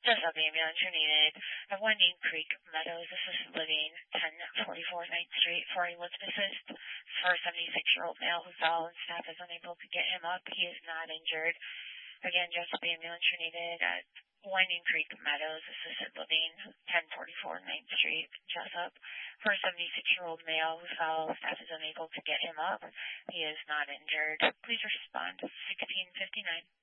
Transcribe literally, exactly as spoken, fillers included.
Just up ambulance, you're needed at Winding Creek Meadows Assisted Living, ten forty-four ninth Street for a lift assist for a seventy-six-year-old male who fell and staff is unable to get him up. He is not injured. Again, just up ambulance, you're needed at Winding Creek Meadows Assisted Living, ten forty-four ninth Street, Jessup, for a seventy-six-year-old male who fell. Staff is unable to get him up. He is not injured. Please respond to sixteen fifty-nine.